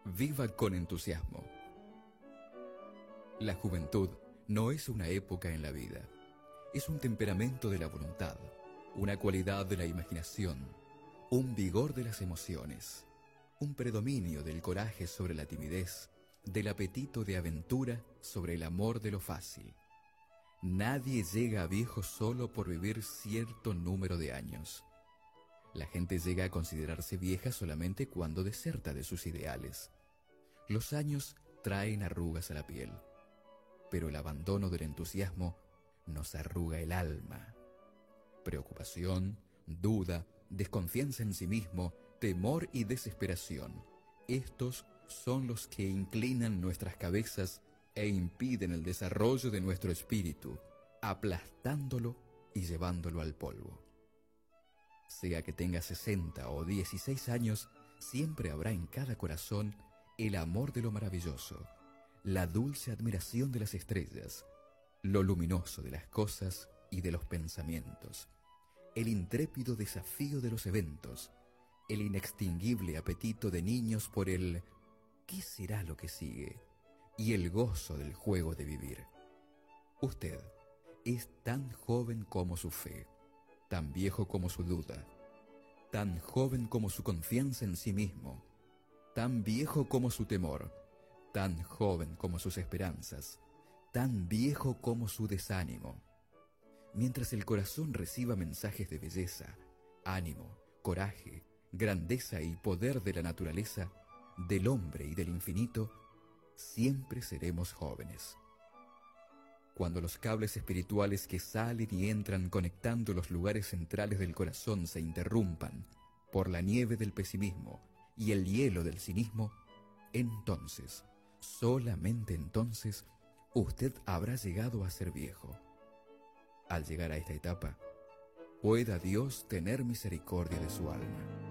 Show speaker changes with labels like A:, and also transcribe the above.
A: Viva con entusiasmo. La juventud no es una época en la vida, es un temperamento de la voluntad, una cualidad de la imaginación, un vigor de las emociones, un predominio del coraje sobre la timidez, del apetito de aventura sobre el amor de lo fácil. Nadie llega a viejo solo por vivir cierto número de años. La gente llega a considerarse vieja solamente cuando deserta de sus ideales. Los años traen arrugas a la piel, pero el abandono del entusiasmo nos arruga el alma. Preocupación, duda, desconfianza en sí mismo, temor y desesperación. Estos son los que inclinan nuestras cabezas e impiden el desarrollo de nuestro espíritu, aplastándolo y llevándolo al polvo. Sea que tenga 60 o 16 años, siempre habrá en cada corazón el amor de lo maravilloso, la dulce admiración de las estrellas, lo luminoso de las cosas y de los pensamientos, el intrépido desafío de los eventos, el inextinguible apetito de niños por el ¿qué será lo que sigue? Y el gozo del juego de vivir. Usted es tan joven como su fe, tan viejo como su duda, tan joven como su confianza en sí mismo, tan viejo como su temor, tan joven como sus esperanzas, tan viejo como su desánimo. Mientras el corazón reciba mensajes de belleza, ánimo, coraje, grandeza y poder de la naturaleza, del hombre y del infinito, siempre seremos jóvenes. Cuando los cables espirituales que salen y entran conectando los lugares centrales del corazón se interrumpan por la nieve del pesimismo y el hielo del cinismo, entonces, solamente entonces, usted habrá llegado a ser viejo. Al llegar a esta etapa, pueda Dios tener misericordia de su alma.